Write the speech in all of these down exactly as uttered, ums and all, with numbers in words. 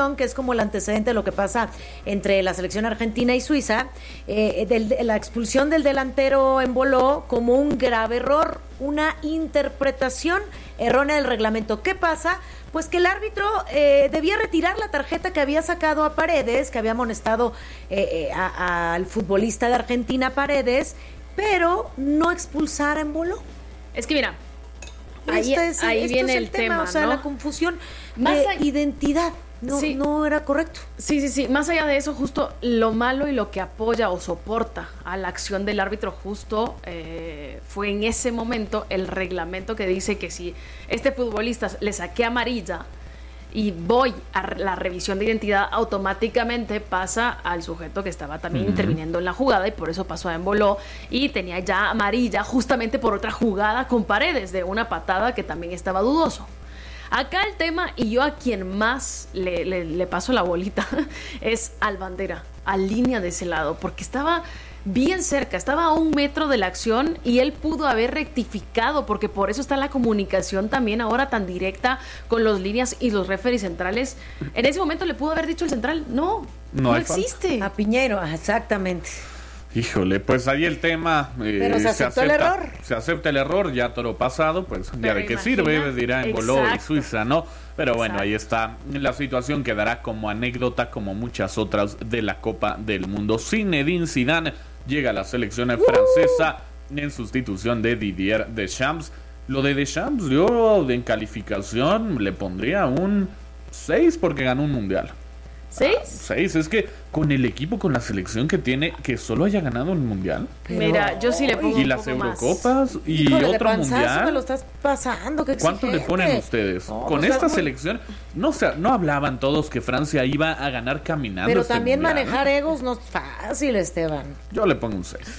expulsión, que es como el antecedente de lo que pasa entre la selección argentina y Suiza, eh, del, de la expulsión del delantero Embolo como un grave error, una interpretación errónea del reglamento. ¿Qué pasa? Pues que el árbitro eh, debía retirar la tarjeta que había sacado a Paredes, que había amonestado eh, eh, a, a, al futbolista de Argentina Paredes, pero no expulsar a Embolo. Es que mira, ahí, es, ahí viene es el, el tema, tema, o sea, ¿no? la confusión Más de allá, identidad. No, sí. no era correcto. Sí, sí, sí. Más allá de eso, justo lo malo y lo que apoya o soporta a la acción del árbitro justo eh, fue en ese momento el reglamento que dice que si este futbolista le saqué amarilla y voy a la revisión de identidad, automáticamente pasa al sujeto que estaba también uh-huh. interviniendo en la jugada, y por eso pasó a Embolo y tenía ya amarilla justamente por otra jugada con Paredes de una patada que también estaba dudoso. Acá el tema, y yo a quien más le, le, le paso la bolita, es al Bandera, a línea de ese lado, porque estaba bien cerca, estaba a un metro de la acción y él pudo haber rectificado, porque por eso está la comunicación también ahora tan directa con los líneas y los referees centrales. En ese momento le pudo haber dicho el central, no, no, no existe. Falta. A Piñero, exactamente. Híjole, pues ahí el tema. Eh, Pero se aceptó se acepta, el error. Se acepta el error, ya toro pasado, pues ya de qué sirve, dirá Embolo y Suiza, ¿no? Pero bueno, exacto. Ahí está. La situación quedará como anécdota, como muchas otras de la Copa del Mundo. Zinedine Zidane llega a la selección uh. francesa en sustitución de Didier Deschamps. Lo de Deschamps, yo en calificación le pondría un seis porque ganó un mundial. ¿Seis? Ah, seis, es que con el equipo, con la selección que tiene, que solo haya ganado un mundial. Pero, mira, yo sí le pongo y un las poco Eurocopas más. y Híjole, otro mundial. Me lo estás pasando, qué ¿Cuánto le ponen ustedes? No, con pues esta muy... selección, no, no hablaban todos que Francia iba a ganar caminando. Pero este también mundial. Manejar egos no es fácil, Esteban. Yo le pongo un seis.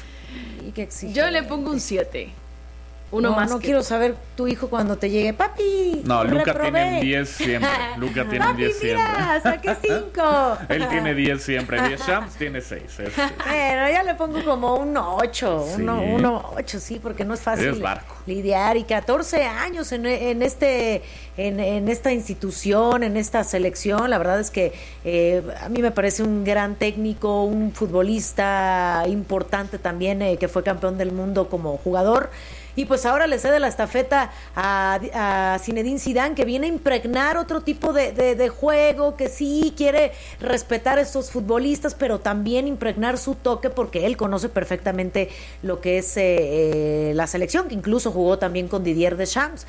Yo le pongo un siete. Uno no, más. No que... quiero saber tu hijo cuando te llegue, papi. No, Luca reprobé. tiene un diez siempre. Luca tiene papi, un diez siempre. Mira, saqué cinco. Él tiene diez siempre. Deschamps tiene seis. Es, bueno, ya le pongo como un ocho. Sí. Uno, uno ocho, sí, porque no es fácil es barco. lidiar. Y catorce años en, en este en, en esta institución, en esta selección. La verdad es que eh, a mí me parece un gran técnico, un futbolista importante también, eh, que fue campeón del mundo como jugador. Y pues ahora le cede la estafeta a, a Zinedine Zidane, que viene a impregnar otro tipo de, de, de juego, que sí quiere respetar a estos futbolistas, pero también impregnar su toque, porque él conoce perfectamente lo que es eh, eh, la selección, que incluso jugó también con Didier Deschamps.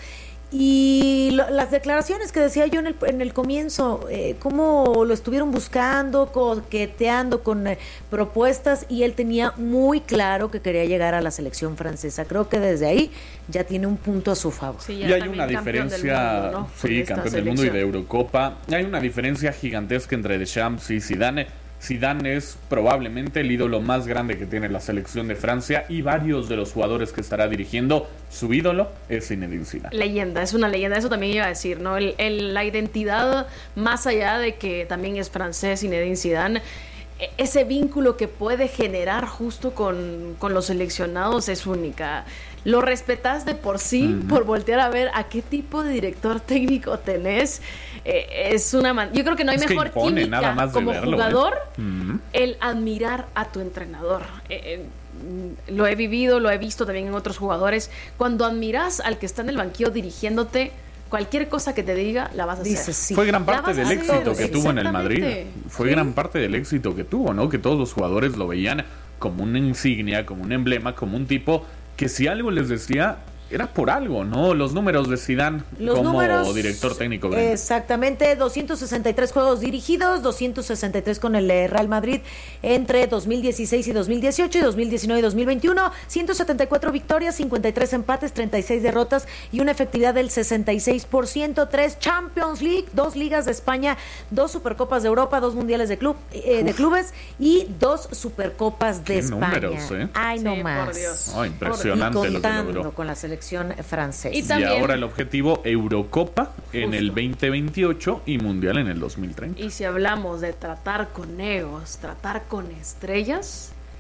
Y lo, las declaraciones que decía yo en el, en el comienzo, eh, cómo lo estuvieron buscando, coqueteando con eh, propuestas, y él tenía muy claro que quería llegar a la selección francesa. Creo que desde ahí ya tiene un punto a su favor. Sí, y hay una diferencia, mundo, ¿no? sí, campeón del mundo y de Eurocopa. Hay una diferencia gigantesca entre Deschamps y Zidane. Zidane es probablemente el ídolo más grande que tiene la selección de Francia, y varios de los jugadores que estará dirigiendo, su ídolo es Zinedine Zidane. Leyenda, es una leyenda, eso también iba a decir, ¿no? El, el, la identidad, más allá de que también es francés, Zinedine Zidane, ese vínculo que puede generar justo con, con los seleccionados es única. Lo respetas de por sí, uh-huh. por voltear a ver a qué tipo de director técnico tenés. Eh, es una man- yo creo que no hay es mejor que impone, química nada más como verlo, jugador ¿eh? uh-huh. el admirar a tu entrenador. Eh, eh, lo he vivido, lo he visto también en otros jugadores. Cuando admiras al que está en el banquillo dirigiéndote, cualquier cosa que te diga, la vas a Dice, hacer. sí. Fue gran parte del hacer, éxito que tuvo en el Madrid. Fue sí. gran parte del éxito que tuvo, ¿no? Que todos los jugadores lo veían como una insignia, como un emblema, como un tipo que si algo les decía, era por algo, ¿no? Los números de Zidane Los como números, director técnico. Grande. Exactamente, doscientos sesenta y tres juegos dirigidos, doscientos sesenta y tres con el Real Madrid entre dos mil dieciséis y dos mil dieciocho y dos mil diecinueve y dos mil veintiuno, ciento setenta y cuatro victorias, cincuenta y tres empates, treinta y seis derrotas y una efectividad del sesenta y seis por ciento, tres Champions League, dos Ligas de España, dos Supercopas de Europa, dos Mundiales de club eh, de clubes y dos Supercopas de Qué España. Números, ¿eh? Ay, no sí, más. Por Dios. Oh, impresionante y lo que contando logró. con la selección francesa. Y también, y ahora el objetivo Eurocopa en justo. el veinte veintiocho y Mundial en el dos mil treinta. Y si hablamos de tratar con egos, tratar con estrellas,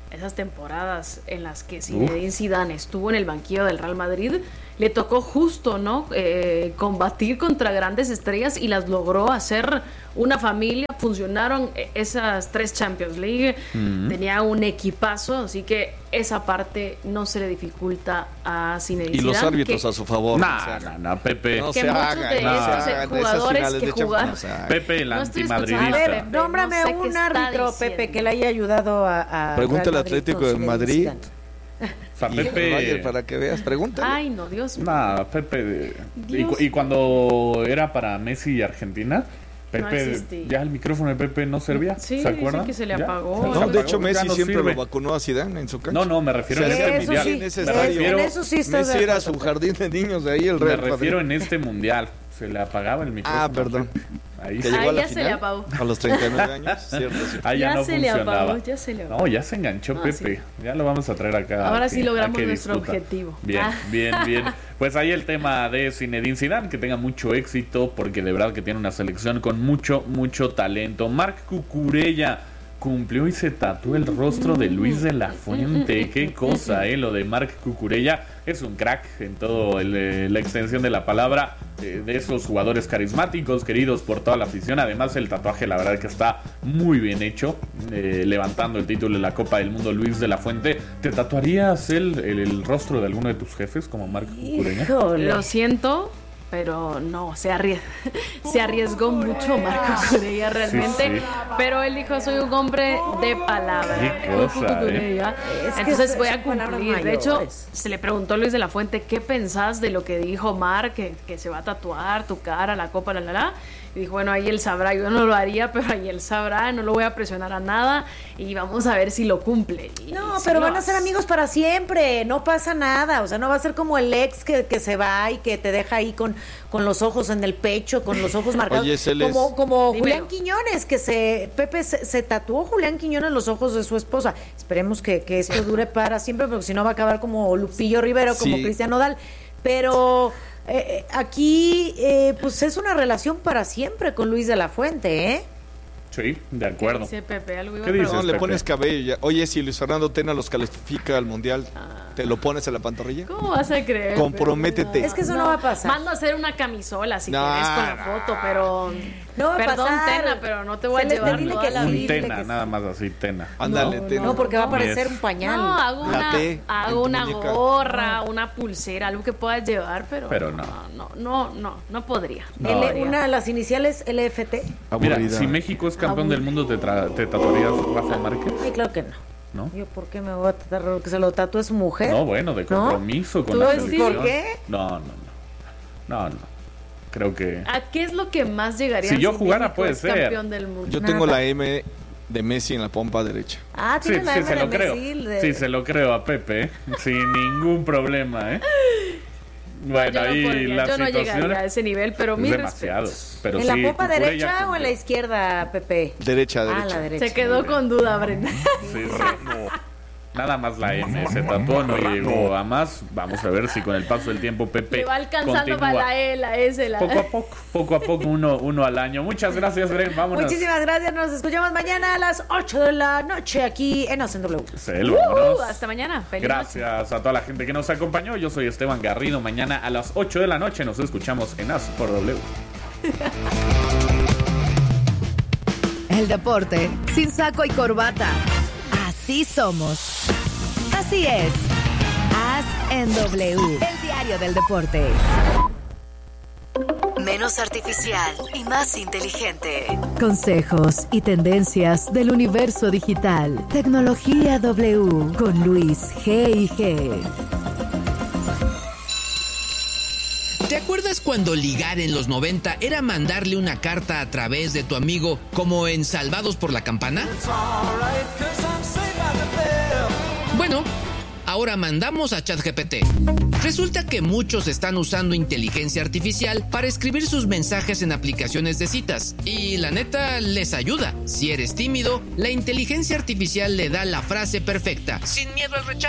esas temporadas en las que Zinedine Zidane estuvo en el banquillo del Real Madrid, le tocó justo, ¿no? Eh, combatir contra grandes estrellas y las logró hacer una familia. Funcionaron esas tres Champions League, mm-hmm. tenía un equipazo, así que esa parte no se le dificulta a Zinedine Zidane. Y los árbitros que, a su favor. No, no, no, no, Pepe. No que se muchos haga, de no estos se hagan, jugadores que jugaron. No Pepe, el no antimadridista. A ver, nómbrame no sé un árbitro, Pepe, que le haya ayudado a... a Pregunta al Atlético de Madrid. O sea, Pepe, para que veas, pregúntale. Ay, no, Dios mío. No, Pepe. Y, y cuando era para Messi y Argentina, Pepe, no ya el micrófono de Pepe no servía. Sí, ¿se acuerdan? que se le apagó. No, se de apagó, hecho Messi no siempre sirve. lo vacunó a Zidane en su cancha. No, no, me refiero o sea, en este eso mundial. Sí, me en ese refiero, en eso sí estoy Messi era su jardín de niños de ahí el Me Real refiero Madrid. en este mundial. Se le apagaba el micrófono. Ah, perdón. Ahí que sí. llegó a la ya final, se le apagó. A los treinta y nueve años, cierto, cierto. Ah, ya, ya no se funcionaba. le apagó, ya se le apagó. No, ya se enganchó Ah, Pepe. sí. Ya lo vamos a traer acá. Ahora a sí que, logramos a que nuestro discuta. objetivo. Bien, Ah. bien, bien. Pues ahí el tema de Zinedine Zidane, que tenga mucho éxito, porque de verdad que tiene una selección con mucho, mucho talento. Marc Cucurella cumplió y se tatuó el rostro de Luis de la Fuente. Qué cosa, eh, lo de Marc Cucurella. Es un crack en todo el, eh, la extensión de la palabra, eh, de esos jugadores carismáticos, queridos por toda la afición. Además el tatuaje la verdad que está muy bien hecho, eh, levantando el título de la Copa del Mundo. Luis de la Fuente, ¿te tatuarías el, el, el rostro de alguno de tus jefes como Marc Cucurella? Lo siento, pero no, se, arries se arriesgó mucho Marco Cucurella realmente, sí, sí. Pero él dijo, soy un hombre de palabra. Qué cosa, eh. Es Entonces voy a cumplir. De hecho, se le preguntó a Luis de la Fuente, ¿qué pensás de lo que dijo Marc, que, que se va a tatuar tu cara, la copa, la la la? Y dijo, bueno, ahí él sabrá, yo no lo haría, pero ahí él sabrá, no lo voy a presionar a nada y vamos a ver si lo cumple. Y, no, y pero si van lo a ser amigos para siempre, no pasa nada, o sea, no va a ser como el ex que, que se va y que te deja ahí con, con los ojos en el pecho, con los ojos marcados. Oye, se les... Como, como Dímelo. Julián Quiñones, que se, Pepe se, se tatuó Julián Quiñones los ojos de su esposa. Esperemos que, que esto dure para siempre, porque si no va a acabar como Lupillo Rivero, como sí. Cristian Nodal, pero... Eh, aquí, eh, pues es una relación para siempre con Luis de la Fuente, ¿eh? Sí, de acuerdo. ¿Qué dice Pepe? ¿Algo iba ¿Qué a dices, No, le Pepe? pones cabello ya. Oye, si Luis Fernando Tena los califica al Mundial, Ah. ¿te lo pones en la pantorrilla? ¿Cómo vas a creer? Comprométete. Es que eso no va a pasar. Mando a hacer una camisola si No, quieres con la no. foto, pero... No va a Perdón, pasar. Tena, pero no te voy a Celeste, llevar dile toda que la sí. Un vida. dile Tena, que sí. nada más así, Tena. Ándale, No, Tena. No, porque va a parecer Yes. un pañal. No, hago una, Late en hago tu una muñeca. gorra, una pulsera, algo que puedas llevar, pero, Pero no. no, no, no, no podría. No. L- podría. una de las iniciales L F T. Mira, Aburrida. si México es campeón del mundo, ¿te, tra- te tatuarías Rafa Márquez? Ay, claro que no. ¿No? Yo, ¿por qué me voy a tratar que se lo tatúe su mujer? No, bueno, de ¿No? compromiso con ¿Tú la ves selección. por qué? No, no, no. No, no. Creo que... ¿A qué es lo que más llegaría Si yo México jugara, es puede ser. campeón del mundo? Yo Nada. tengo la M de Messi en la pompa derecha. Ah, Sí, tiene la sí, M se de lo creo. Messi, de- Sí, se lo creo a Pepe, ¿eh? Sin ningún problema, ¿eh? Bueno, yo no ahí podría, la yo no situación llegaría a ese nivel, pero es mis demasiado. respetos. Pero ¿En sí, la pompa Cucurella derecha o en cumplió. la izquierda, Pepe? Derecha, Ah, derecha. la derecha. Se quedó con duda, Brenda. Sí, sí. Nada más la M, se tatuó, no llegó a más. Vamos a ver si con el paso del tiempo Pepe Le va alcanzando continúa. para la E, la S, la... Poco a poco, poco a poco, uno, uno al año. Muchas gracias, Bren, vámonos. Muchísimas gracias, nos escuchamos mañana a las ocho de la noche aquí en Hacen W. Cel, vámonos. Uh, hasta mañana. Feliz noche. Gracias a toda la gente que nos acompañó. Yo soy Esteban Garrido. Mañana a las ocho de la noche nos escuchamos en As por W. El deporte sin saco y corbata. Así somos. Así es. As en W. El diario del deporte. Menos artificial y más inteligente. Consejos y tendencias del universo digital. Tecnología W con Luis G y G. ¿Te acuerdas cuando ligar en los noventa era mandarle una carta a través de tu amigo como en Salvados por la Campana? Bueno, ahora mandamos a ChatGPT. Resulta que muchos están usando inteligencia artificial para escribir sus mensajes en aplicaciones de citas. Y la neta, les ayuda. Si eres tímido, la inteligencia artificial le da la frase perfecta, sin miedo al rechazo.